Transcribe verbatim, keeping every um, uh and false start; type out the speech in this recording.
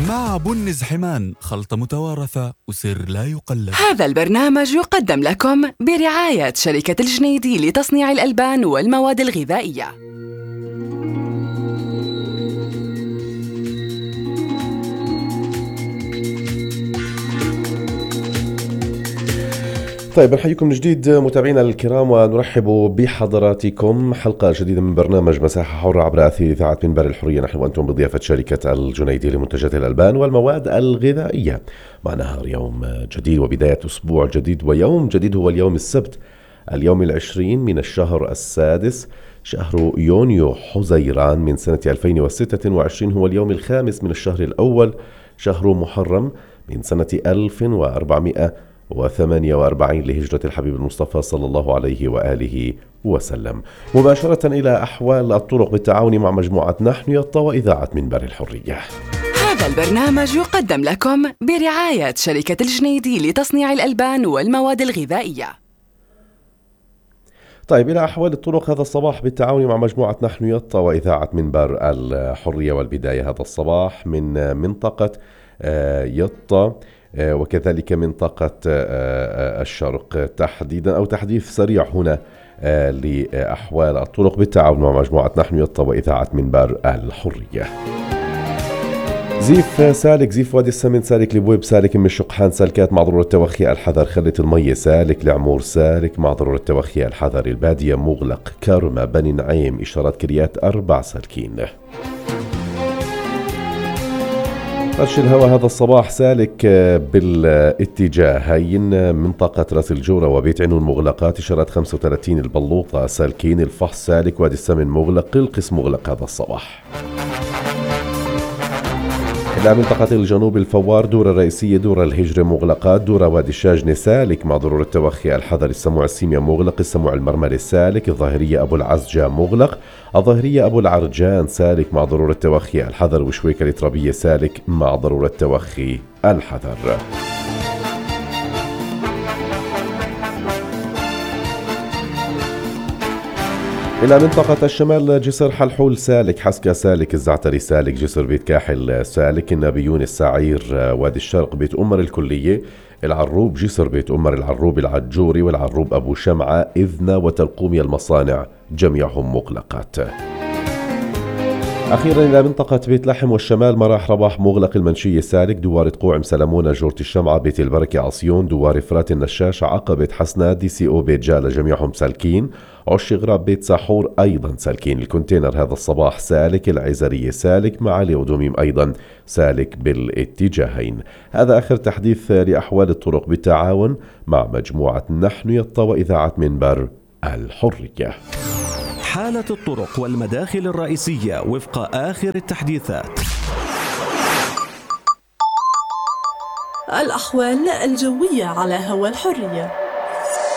مع بنز حمان، خلطة متوارثة وسر لا يقلد. هذا البرنامج يقدم لكم برعاية شركة الجنيدي لتصنيع الألبان والمواد الغذائية. طيب، نحييكم من جديد متابعينا الكرام ونرحب بحضراتكم حلقة جديدة من برنامج مساحة حرة عبر أثير إذاعة منبر الحرية. نحن وأنتم بضيافة شركة الجنيدي لمنتجات الألبان والمواد الغذائية. مع نهار يوم جديد وبداية أسبوع جديد ويوم جديد، هو اليوم السبت اليوم العشرين من الشهر السادس شهر يونيو حزيران من سنة ألفين وستة وعشرين، هو اليوم الخامس من الشهر الأول شهر محرم من سنة ألف وأربعمائة وثمانية وأربعين لهجرة الحبيب المصطفى صلى الله عليه وآله وسلم. مباشرة إلى أحوال الطرق بالتعاون مع مجموعة نحن يطا وإذاعة منبر الحرية. هذا البرنامج يقدم لكم برعاية شركة الجنيدي لتصنيع الألبان والمواد الغذائية. طيب، إلى أحوال الطرق هذا الصباح بالتعاون مع مجموعة نحن يطا وإذاعة منبر الحرية. والبداية هذا الصباح من منطقة يطا وكذلك منطقة الشرق تحديدا، أو تحديث سريع هنا لأحوال الطرق بالتعاون مع مجموعة نحن يطا وإذاعة منبر الحرية. زيف سالك زيف وادي السمن سالك لبويب سالك من الشقحان سالكات مع ضرورة التوخي الحذر. خلة المية سالك لعمور سالك مع ضرورة التوخي الحذر. البادية مغلق. كرمة بني نعيم إشارات كريات أربع سالكين. رش الهواء هذا الصباح سالك بالاتجاهين. منطقة راس الجورة وبيت عنون مغلقات إشارات خمسة وثلاثين. البلوطة سالكين. الفحص سالك. وادي السمن مغلق. القسم مغلق هذا الصباح. إلى منطقة الجنوب الفوار دورة الرئيسية دورة الهجرة مغلقات. دورة وادي الشاجنة سالك مع ضرورة التوخي الحذر. السموع السيميا مغلق. السموع المرمري سالك. الظاهرية أبو العزجة مغلق. الظاهرية أبو العرجان سالك مع ضرورة التوخي الحذر. وشويكة الترابية سالك مع ضرورة التوخي الحذر. إلى منطقة الشمال جسر حلحول سالك. حسكة سالك. الزعتري سالك. جسر بيت كاحل سالك. النابيون السعير وادي الشرق. بيت أمر الكلية. العروب جسر بيت أمر العروب العجوري. والعروب أبو شمعة إذنة وتلقومي المصانع جميعهم مغلقات. أخيرا إلى منطقة بيت لحم والشمال مراح رباح مغلق. المنشية سالك. دوار قوعم سلمونة جورة الشمعة. بيت البركة عصيون. دوار فرات النشاش عقبة حسنات. دي سي أو بيت جالة جميعهم سالكين. عش غراب بيت ساحور أيضا سالكين. الكونتينر هذا الصباح سالك. العزرية سالك. معالي ودوميم أيضا سالك بالاتجاهين. هذا آخر تحديث لأحوال الطرق بالتعاون مع مجموعة نحن يطا وإذاعة منبر الحرية. حالة الطرق والمداخل الرئيسية وفق آخر التحديثات. الأحوال الجوية على هوا الحرية.